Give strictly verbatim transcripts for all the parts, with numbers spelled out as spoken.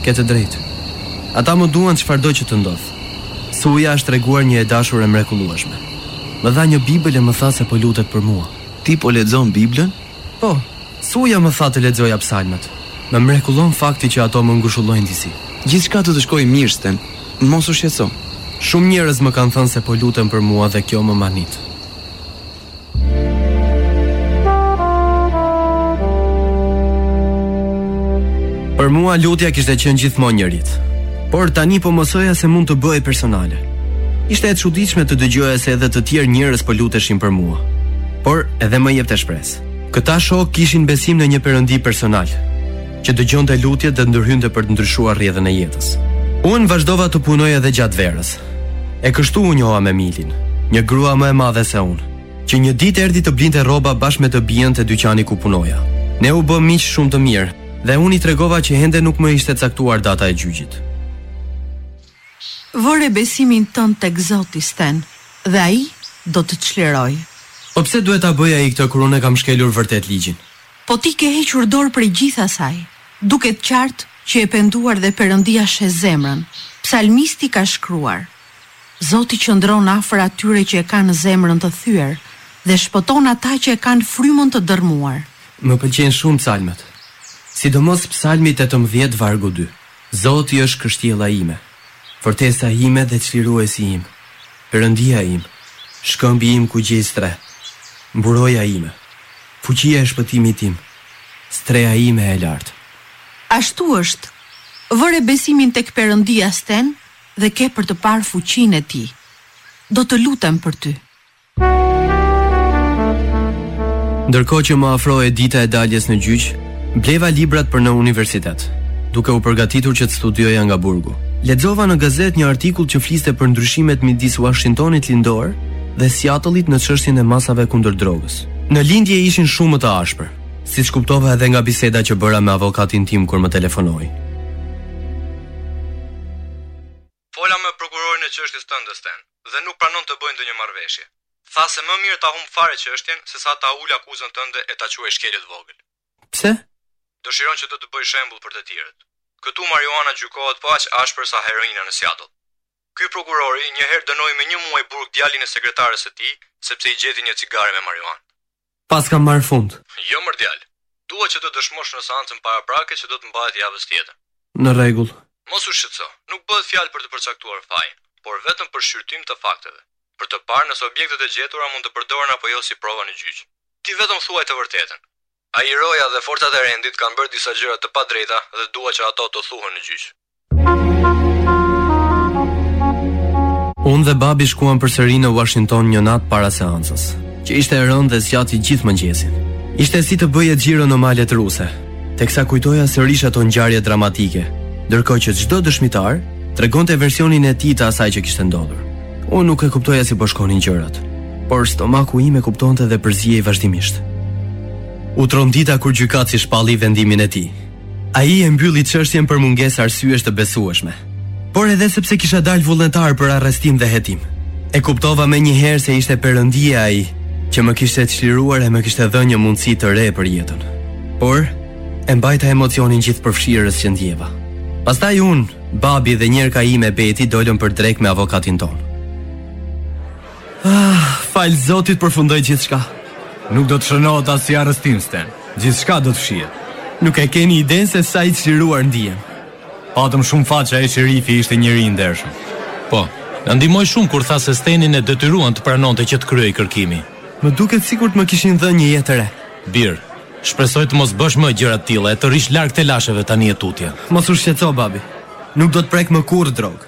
ke të drejtë. Ata më duan çfarëdo që të ndodh. Suja është treguar një e dashur e mrekullueshme. Më dha një Bibël e më tha se po lutet për mua. Ti po lexon Biblën? Po, Suja më tha të lexoja psalmet. Më mrekullon fakti që ato më ngushëllojnë disi. Gjithçka do të shkojë mirë, Sten. Mos u shqetëso. Shumë njerëz më kanë thënë se po lutem për mua dhe kjo më manit. Për mua lutja kishte qenë gjithmonë një rit. Por tani po mësoja se mund të bëhej personale. Ishte e çuditshme të dëgjoja se edhe të tjerë njerëz po luteshin për mua. Por edhe më jepte shpresë. Këta shok kishin besim në një perëndi personal, që dëgjonte lutjet dhe ndërhynte për të ndryshuar rrjedhën e jetës. Unë vazhdova të punoj edhe gjatë verës. E kështu u njoha me Milin, një grua më e madhe se unë, që një ditë erdhi të blinte rroba bashkë me të bijën te dyqani ku punoja. Ne u bëm miq shumë të mirë dhe unë i tregova që ende nuk më ishte caktuar data e gjyqit. Vore besimin tënd tek Zoti, Sten, dhe ai do të çliroj. Po pse duhet ta bëj ai këtë kur unë kam shkelur vërtet ligjin? Po ti ke hequr dorë prej gjithë asaj. Duket qartë që e penduar dhe Perëndia sheh zemrën. Psalmisti ka shkruar: Zoti qëndron afër atyre që e kanë zemrën të thyer dhe shpëton ata që e kanë frymën të dërmuar. Më pëlqejnë shumë psalmet. Sidomos psalmi tetëmbëdhjetë vargu dy. Zoti është kështjella ime, fortesa ime dhe çliruesi im, Perëndia im, shkëmbi im ku gjej stre, mburoja ime, fuqia e shpëtimit tim, streha ime e lartë. Ashtu është. Vëre besimin tek Perëndia, Sten, dhe ke për të parë fuqinë e tij. Do të lutem për ty. Ndërkohë që më afrohej dita e daljes në gjyq, bleva librat për në universitet, duke u përgatitur që të studioja nga burgu. Lexova në gazet një artikull që fliste për ndryshimet midis Washingtonit lindor dhe Seattle-it në çështjen e masave kundër drogës. Në lindje ishin shumë më të ashpër, siç kuptova edhe nga biseda që bëra me avokatin tim kur më telefonoi. Fola me prokurorin e çështjes tënde, Sten, dhe nuk pranon të bëjë ndonjë marrëveshje. Tha se më mirë ta humb fare çështjen se sa ta ul akuzën tënde e ta quaj shkelje të vogël. Pse? Dëshiron që të të bëj shembull për të tjerët. Këtu marijuana gjykohet po aq ashpër sa heroina në Seattle. Ky prokurori një herë dënoi me një muaj burg djalin e sekretares së tij sepse i gjeti një cigare me marijuanë. Pas kam marrë fund. Jo mër djal. Dua që të dëshmosh në seancën paraprake që do të mbahet javës tjetër. Në rregull. Mos u shqetëso. Nuk bëhet fjalë për të përcaktuar fajin, por vetëm për shqyrtim të fakteve. Për të parë nëse objektet e gjetura mund të përdoren apo jo si prova në gjyq. Ti vetëm thuaj të vërtetën. Ai roja dhe forcat e rendit kanë bërë disa gjëra të padrejta dhe dua që ato të thuhen në gjyq. Unë dhe babi shkuam përsëri në Washington një natë para seancës, që ishte e rëndë dhe zgjati gjithë mëngjesin. Ishte si të bëje xhiro në malet ruse, teksa kujtoja sërish ato ngjarje dramatike, ndërkohë që çdo dëshmitar tregonte versionin e tij të asaj që kishte ndodhur. Unë nuk e kuptoja si po shkonin gjërat, por stomaku im e kuptonte dhe përzihej vazhdimisht. U trondita kur gjykatësi shpalli vendimin e tij. Ai e mbylli çështjen për mungesë arsyesh të besueshme, por edhe sepse kisha dalë vullnetar për arrestim dhe hetim. E kuptova me njëherë se ishte Perëndia ai që më kishte çliruar e më kishte dhënë një mundësi të re për jetën. Por e mbajta emocionin gjithë përfshirës që ndjeva. Pastaj unë, babi dhe njerëka ime Beti dolën për drek me avokatin ton. Ah, fal Zotit përfundoi gjithçka. Nuk do të shënohet as si arrestim, Sten. Gjithçka do të fshihet. Nuk e keni idenë se sa i çliruar ndihem. Patëm shumë fat që ai sherifi ishte njëri i ndershëm. Po, na ndihmoi shumë kur tha se Stenin e detyruan të pranonte që të kryej kërkimi. Më duket sikur të më kishin dhënë një jetë të re. Bir, shpresoj të mos bësh më gjëra të tilla e të rish larg të lasheve tani e tutje. Mos u shqetëso, babi. Nuk do të prek më kurrë drogë.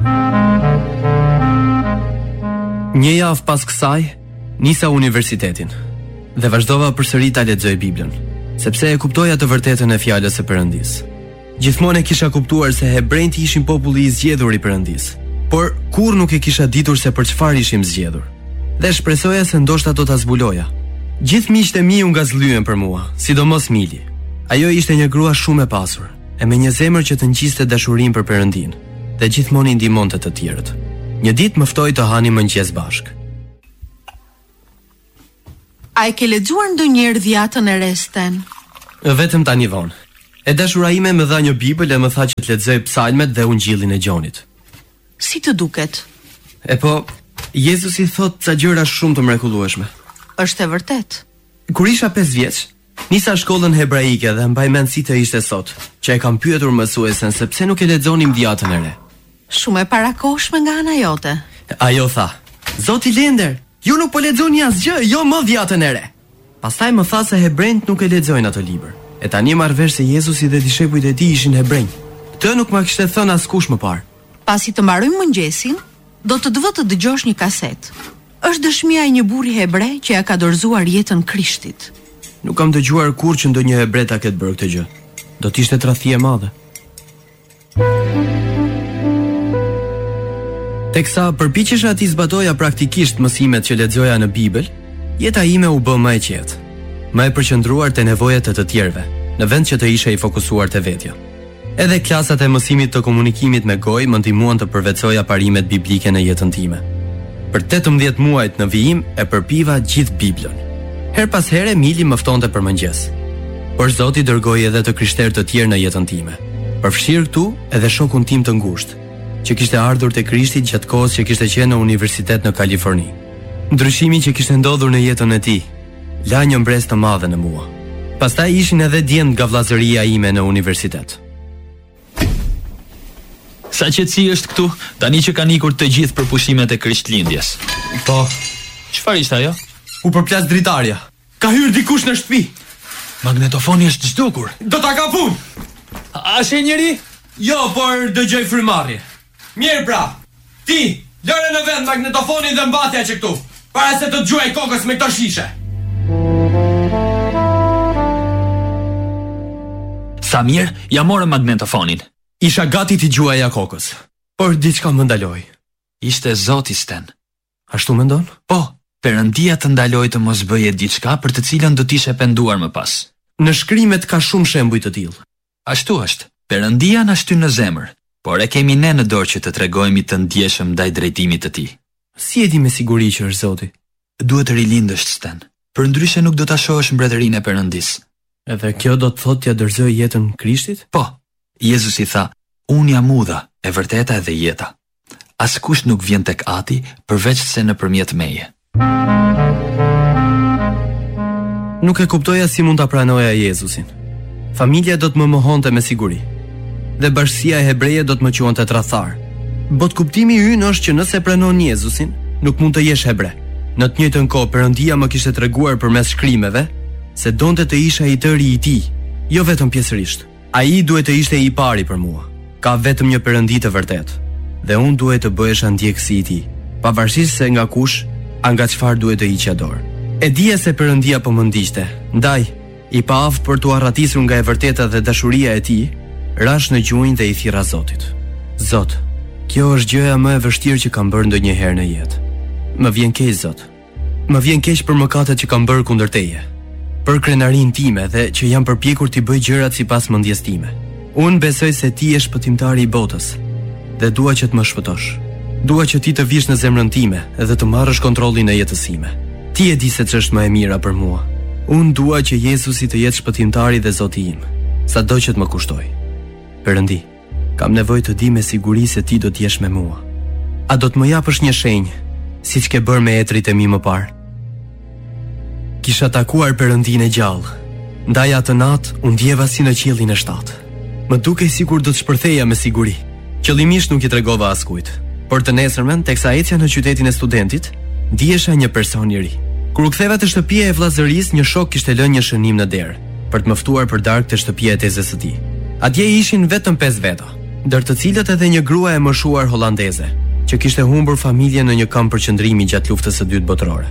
Një javë pas kësaj, nisa universitetin dhe vazhdova përsëri ta lexoj Biblën, sepse e kuptoja të vërtetën e fjalës së Perëndisë. Gjithmonë e kisha kuptuar se hebrejt ishin populli i zgjedhur i Perëndisë, por kurrë nuk e kisha ditur se për çfarë ishim zgjedhur. Dhe shpresoja se ndoshta do ta zbulojja. Gjithë miqtë e mi u ngazllyen për mua, sidomos Mili. Ajo ishte një grua shumë e pasur, e me një zemër që të ngjiste dashurinë për Perëndin, dhe gjithmonë i ndihmonte të tjerët. Një ditë më ftoi të hanim mëngjes bashk. A e ke lexuar ndonjëherë Dhjatën e re, Sten? Vetëm tani vonë. E dashura ime më dha një Bibël e më tha që të lexoj psalmet dhe Ungjillin e Gjonit. Si të duket? E po, Jezusi thot ca gjëra shumë të mrekullueshme. Është e vërtet. Kur isha pesë vjeç, nisa shkollën hebraike dhe mbaj mend si të ishte sot, që e kam pyetur mësuesen se pse nuk e lexonim Djatën e Re. Shumë e parakoshme nga ana jote. Ajo tha: "Zoti Lender, ju nuk po lexoni asgjë, jo më Djatën e Re." Pastaj më tha se hebrejt nuk e lexojnë atë libër. E tani marr vesh se Jezusi dhe dishepujt e tij ishin hebrejt. Këtë nuk ma kishte thënë askush më parë. Pasi të mbarojmë mëngjesin, do të të vë të dëgjosh një kaset. Është dëshmia e një burri hebre që ja ka dorëzuar jetën Krishtit. Nuk kam dëgjuar kur që ndonjë hebre ta ketë bërë këtë gjë. Do të ishte tradhti e madhe. Teksa përpiqesha ti zbatoja praktikisht mësimet që lexoja në Bibël, jeta ime u bë më e qetë, më e përqendruar te nevojat e të tjerëve, në vend që të isha i fokusuar te vetja. Edhe klasat e mësimit të komunikimit me gojë më ndihmuan të përvetsoja parimet biblike në jetën time. Për tetëmbëdhjetë muajt në vijim e përpiva gjithë Biblën. Her pas here Mili më ftonte për mëngjes. Por Zoti dërgoi edhe të krishterë të tjerë në jetën time. Përfshirë këtu edhe shokun tim të ngushtë, që kishte ardhur te Krishti gjatë kohës që kishte qenë në universitet në Kaliforni. Ndryshimi që kishte ndodhur në jetën e tij la një mbresë të madhe në mua. Pastaj ishin edhe djemt nga vllazëria ime në universitet. Sa qetësi është këtu, tani që kanë ikur të gjithë për pushimet e Krishtlindjes. Po, Çfarë ishte ajo? u përplas dritarja. Ka hyrë dikush në shtëpi. Magnetofoni është zhdukur. Do ta kapun. A she njëri? Jo, por dëgjoj frymarrje. Mirë pra. Ti, lëre në vend magnetofonin dhe mbatja që këtu, para se të dëgjoj kokës me këto shishe. Sa mirë, ja morë magnetofonin. Isha gati t'i gjuaja kokës, por diçka më ndaloi. Ishte Zoti Sten. Ashtu mendon? Po, Perëndia të ndaloj të mos bëje diçka për të cilën do t'ishe penduar më pas. Në shkrimet ka shumë shembuj të tillë. Ashtu është. Perëndia na shtyn në zemër, por e kemi ne në dorë që të tregojmë të ndjeshëm ndaj drejtimit të tij. Si e di me siguri që është Zoti? Duhet të rilindësh, Sten. Përndryshe nuk do ta shohësh mbretërinë e Perëndisë. Edhe kjo do të thotë t'ja dorëzoj jetën Krishtit? Po. Jezusi tha: "Unë jam udha, e vërteta edhe jeta. Askush nuk vjen tek Ati përveç se nëpërmjet meje." Nuk e kuptoja si mund ta pranoja Jezusin. Familja do të më mohonte me siguri. Dhe bashkësia e hebreje do të më quante tradhtar. Bot kuptimi ynë është që nëse pranon Jezusin, nuk mund të jesh hebre. Në të njëjtën kohë Perëndia më kishte treguar përmes shkrimeve se donte të isha i tëri i tij, jo vetëm pjesërisht. Ai duhet të ishte i pari për mua. Ka vetëm një Perëndi të vërtetë, dhe unë duhet të bëhesha ndjekësi i tij, pavarësisht se nga kush, a nga çfarë duhet të hiqja dorë. E dija se Perëndia po më ndiqte, ndaj i paaft për t'u arratisur nga e vërteta dhe dashuria e tij, rash në gjunjë dhe i thirra Zotit. Zot, kjo është gjëja më e vështirë që kam bërë ndonjëherë në jetë. Më vjen keq, Zot. Më vjen keq për mëkatet që kam bërë kundër teje, për krenarinë time dhe që jam përpjekur t'i bëj gjërat sipas mendjes time. Unë besoj se ti je shpëtimtari i botës dhe dua që të më shpëtosh. Dua që ti të vish në zemrën time dhe të marrësh kontrollin e jetës sime. Ti e di se ç'është më e mira për mua. Unë dua që Jezusi të jetë shpëtimtari dhe Zoti im, sado që të më kushtoj. Perëndi, kam nevojë të di me siguri se ti do të jesh me mua. A do të më japësh një shenjë, siç ke bërë me etrit e mi më parë? Kisha takuar Perëndinë e gjallë. Ndaj atë natë u ndjeva si në qiellin e shtatë. Më dukej sikur do të shpërtheja me siguri. Qëllimisht nuk i tregova askujt, por të nesërmen, teksa ecja në qytetin e studentit, ndihesha një person i ri. Kur u ktheva te shtëpia e vllazërisë, një shok kishte lënë një shënim në derë për të më ftuar për darkë te shtëpia e tezës së tij. Atje ishin vetëm pesë veta, ndër të cilët edhe një grua e moshuar holandeze, që kishte humbur familjen në një kamp përqendrimi gjatë luftës së dytë botërore.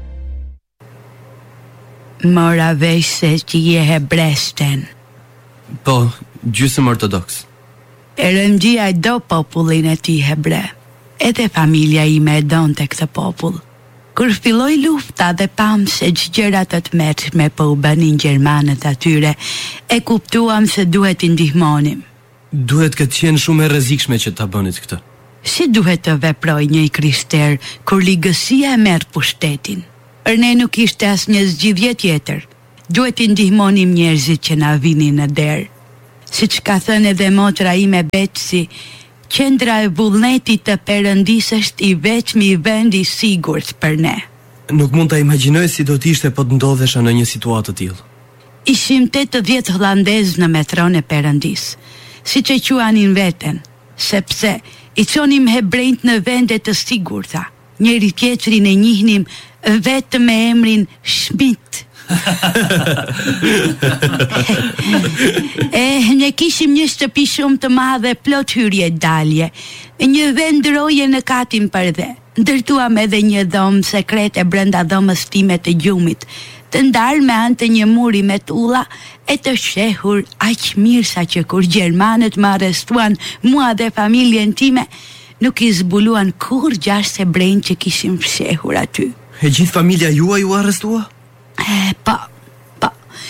Mora vesh se që je hebresten. Po, gjysmë ortodoks. Perëndia e do popullin e tij hebre. Edhe familja ime e donte këtë popull. Kur filloi lufta dhe pam se gjërat të tmerrshme po u bënin gjermanët atyre, e kuptuam se duhet i ndihmonim. Duhet këtë qenë shumë e rrezikshme që ta bënit këtë. Si duhet të veproj një krishter kur ligësia e merr pushtetin? Për ne nuk ishte asnjë zgjidhje tjetër. Duhet i ndihmonim njerëzit që na vinin në derë. Si që ka thënë edhe motra ime Betsi, qendra e vullnetit të Perëndis është i veçmi i vendi i sigurt për ne. Nuk mund ta imagjinoj si do të ishte po të ndodhesha në një situatë të tillë. Ishim tetëdhjetë hollandez në metron e Perëndis, siç e quanin veten, sepse i çonim hebrejt në vende të sigurta. Njëri tjetrin e njihnim vetëm me emrin Schmidt. E, ne kishim një shtëpi shumë të madhe plot hyrje dalje, me një vend roje në katin për dhe. Ndërtuam edhe një dhomë sekrete brenda dhomës time të gjumit, të ndarë me anë të një muri me tulla e të shehur aq mirë sa që kur gjermanët më arrestuan mua dhe familjen time, nuk i zbuluan kur gjashtë hebrejnë që kishim fshehur aty. E gjithë familja juaj u arrestua? E, pa, pa.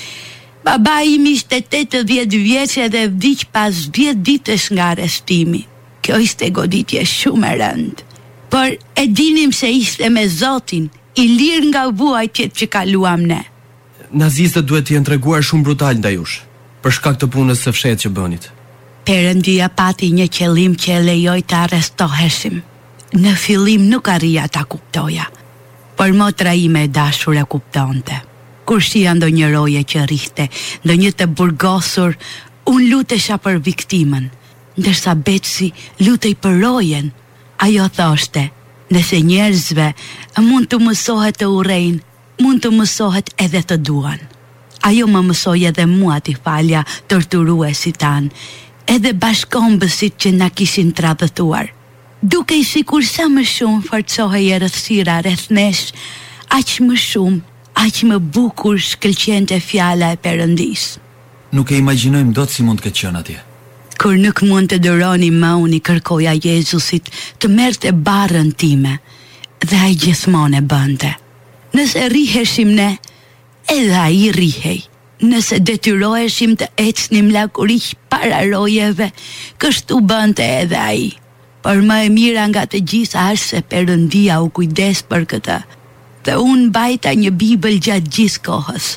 Baba im ishte tetëdhjetë vjeç dhe vdiq pas dhjetë ditësh nga arrestimi. Kjo ishte goditje shumë e rëndë. Por e dinim se ishte me Zotin, i lirë nga vuajtjet që kaluam ne. Nazistët duhet të jenë treguar shumë brutal ndaj jush, për shkak të punës së fshehtë që bënit. Perëndia pati një qëllim që e lejoi të arrestoheshim. Në fillim nuk arrija ta kuptoja, por motra ime e dashur e kuptonte. Kur shija ndonjë roje që rrihte, ndonjë të burgosur, unë lutesha për viktimën, ndërsa Betsi lutej për rojen. Ajo thoshte, nëse njerëzve mund të mësohet të urrejnë, mund të mësohet edhe të duan. Ajo më mësoi edhe mua t'i falja torturuesit tanë, edhe bashkombësit që na kishin tradhtuar. Dukej sikur sa më shumë forcohej errësira rreth nesh, aq më shumë, aq më bukur shkëlqente fjala e Perëndis. Nuk e imagjinojmë dot si mund të ketë qenë atje. Kur nuk mund të dëroni më, unë i kërkoja Jezusit të merrte barrën time, dhe ai gjithmonë e bënte. Nëse rriheshim ne, edhe ai rrihej. Nëse detyroheshim të ecnim lakuriq para rojeve, kështu bënte edhe ai. Por më e mira nga të gjitha është se Perëndia u kujdes për këtë, dhe unë mbajta një Bibël gjatë gjithë kohës.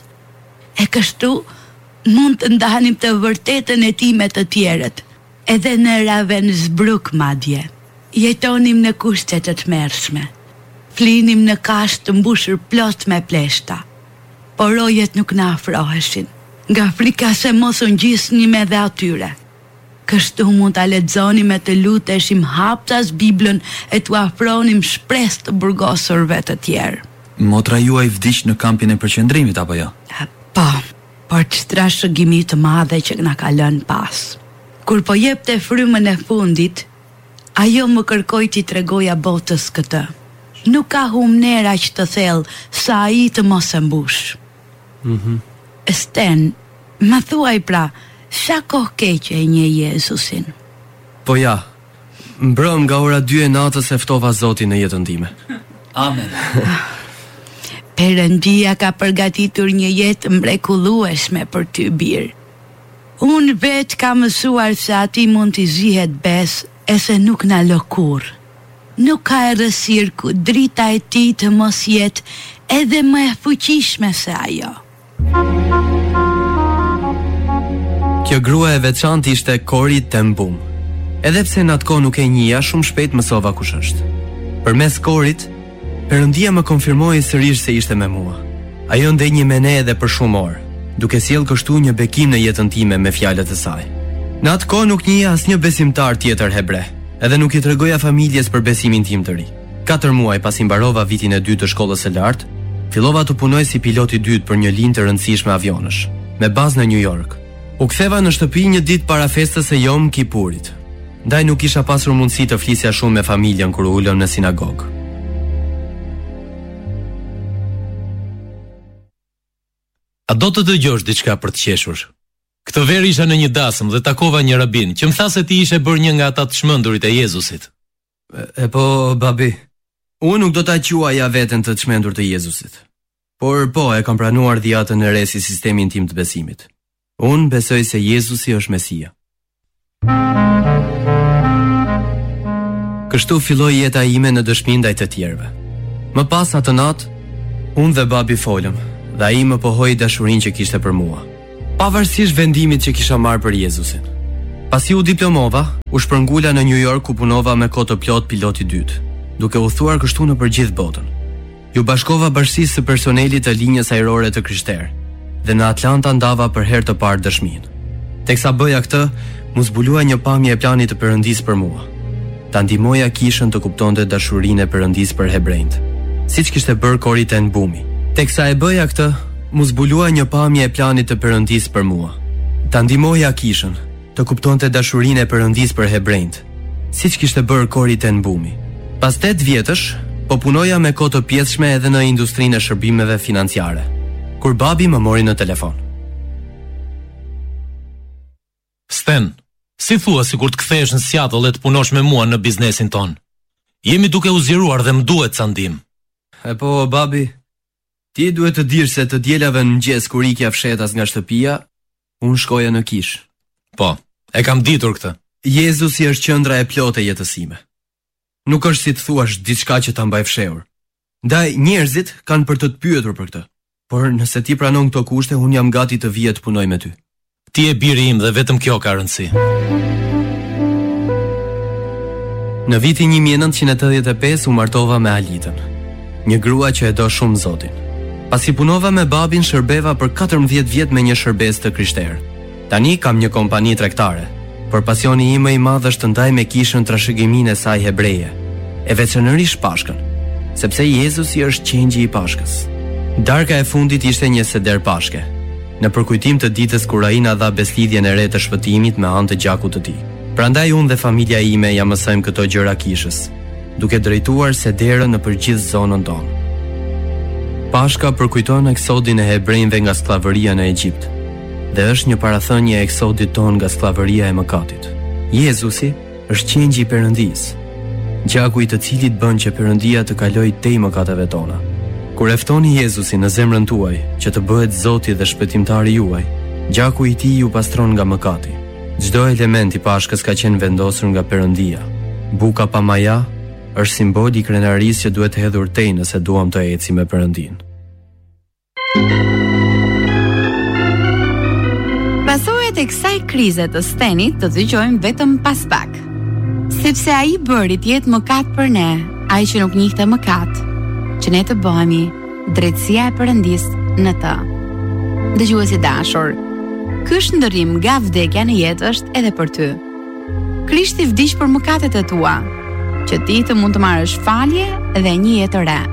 E kështu mund të ndanim të vërtetën e tij me të tjerët, edhe në Ravensbrück madje. Jetonim në kushte të tmerrshme. Flinim në kashtë të mbushur plot me pleshta. Por rojet nuk na afroheshin, nga frika se mos u ngjisnim edhe atyre. Kështu mund ta lexonim e të luteshim haptas Biblën e t'u afronim shpresë të burgosurve të tjerë. Motra juaj vdiq në kampin e përqendrimit apo jo? Po, por që trashëgimi të madhe që na ka lënë pas. Kur po jepte frymën e fundit, ajo më kërkoi t'i tregoja botës këtë. Nuk ka humner aq të thellë sa ai të mos e mbush. Mhm. Sten, më thuaj pra, sa kohë keqe e një Jezusin? Po ja, mbrëm nga ora dy e natës e ftova Zotin në jetën time. Amen. Perëndia ka përgatitur një jetë mrekullueshme për ty birë. Unë vetë ka mësuar se ati mund t'i zihet bes e se nuk na lë kurrë. Nuk ka errësirë ku drita e tij të mos jetë edhe më e fuqishme se ajo. Kjo grua e veçantë ishte Corrie ten Boom. Edhe pse në atë kohë nuk e njihja, shumë shpejt mësova kush është. Përmes Corrit, Perëndia më konfirmoi sërish se ishte me mua. Ajo ndenjë me ne edhe për shumë orë, duke sjell kështu një bekim në jetën time me fjalët e saj. Në atë kohë nuk njihja asnjë besimtar tjetër hebre, edhe nuk i tregoja familjes për besimin tim të ri. Katër muaj pasi mbarova vitin e dytë të shkollës së lartë, fillova të punoj si pilot i dytë për një linjë të rëndësishme avionësh, me bazë në New York. U ktheva në shtëpi një ditë para festës së Yom Kippurit. Ndaj nuk isha pasur mundësi të flisja shumë me familjen kur u ulëm në sinagogë. A do të dëgjosh diçka për të qeshur? Këtë verë isha në një dasëm dhe takova një rabin që më tha se ti ishe bërë një nga ata të çmendurit e Jezusit. E, e po, babi, unë nuk do ta quaja veten të çmendur të Jezusit. Por po, e kam pranuar dhjatën e re si sistemin tim të besimit. Unë besoj se Jezusi është Mesia. Kështu filloi jeta ime në dëshmi ndaj të tjerëve. Më pas atë natë, unë dhe babi folëm, dhe ai më pohoi dashurinë që kishte për mua. Pavarësisht vendimit që kisha marrë për Jezusin. Pasi u diplomova, u shpërngula në New York ku punova me kohë të plot piloti dytë, duke u thuar kështu në përgjithë botën. Ju bashkova bashkësisë së personelit të linjës ajrore të Krishterë dhe në Atlanta ndava për herë të parë dëshminë. Teksa bëja këtë, mu zbulua një pamje e planit të Perëndisë për mua. Ta ndihmoja kishën të kuptonte dashurinë e Perëndisë për hebrejt, siç kishte bërë Corrie ten Boom. Teksa e bëja këtë, mu zbulua një pamje e planit të Perëndisë për mua. Ta ndihmoja kishën të kuptonte dashurinë e Perëndisë për hebrejt, siç kishte bërë Corrie ten Boom. Pas tetë vjetësh, po punoja me kohë të pjesshme edhe në industrinë e shërbimeve financiare, kur babi më mori në telefon. Sten, si thua si kur të kthehesh në Seattle e të punosh me mua në biznesin ton? Jemi duke u zgjeruar dhe më duhet ca ndihmë. E po, babi, ti duhet të dirë se të dielave në mëngjes kur ikja fshetas nga shtëpia, unë shkoja në kish. Po, e kam ditur këtë. Jezusi është qendra e plotë e jetës sime. Nuk është si të thuash diçka që ta mbaj fshehur. Ndaj njerëzit kanë për të të pyetur për këtë. Por nëse ti pranon këto kushte, unë jam gati të vija të punoj me ty. Ti e biri im dhe vetëm kjo ka rëndësi. Në vitin një mijë e nëntëqind e tetëdhjetë e pesë u martova me Alitën, një grua që e do shumë Zotin. Pasi punova me babin, shërbeva për katërmbëdhjetë vjet me një shërbes të Krishterë. Tani kam një kompani tregtare, por pasioni im më i madh është të ndaj me kishën trashëgiminë e saj hebreje, e veçanërisht Pashkën, sepse Jezusi është qengji i Pashkës. Darka e fundit ishte një seder Pashke, në përkujtim të ditës kur ai na dha beslidhjen e re të shpëtimit me anë të gjakut të tij. Prandaj unë dhe familja ime ja mësojmë këto gjëra kishës, duke drejtuar sederën në përgjithë zonën tonë. Pashka përkujton eksodin e hebrejve nga skllavëria në Egjipt, dhe është një parathënie e eksodit ton nga skllavëria e mëkatit. Jezusi është qengji i Perëndisë, gjaku i të cilit bën që Perëndia të kalojë tej mëkateve tona. Kur e ftoni Jezusin në zemrën tuaj që të bëhet Zoti dhe shpëtimtari juaj, gjaku i tij ju pastron nga mëkati. Çdo element i Pashkës ka qenë vendosur nga Perëndia. Buka pa maja është simbol i krenarisë që duhet hedhur tej nëse duam të ecim me Perëndinë. Pasojat e kësaj krize të Stenit të dëgjojmë vetëm pas pak, sepse ai bëri të jetë mëkat për ne, ai që nuk njihte mëkat, që ne të bëhemi drejtësia e Perëndisë në të. Dëgjuesi dashur, ky shndërrim nga vdekja në jetë është edhe për ty. Krishti vdiq për mëkatet e tua, që ti të mund të marrësh falje dhe një jetë të re.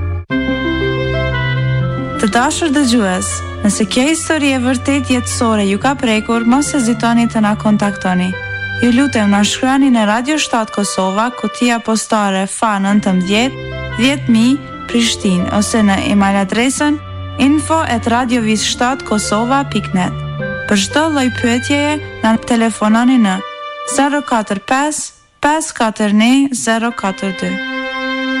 Të dashur dëgjues, nëse kjo histori e vërtet jetësore ju ka prekur, mos hezitoni të na kontaktoni. Ju lutem na shkruani në Radio shtat Kosova, kutia postare F A nëntëmbëdhjetë dhjetë mijë Prishtinë, ose në email adresën info at radiovisshtat kosova pikë net. Për çdo lloj pyetjeje na telefononi në zero katër pesë pesë katër një zero katër dy.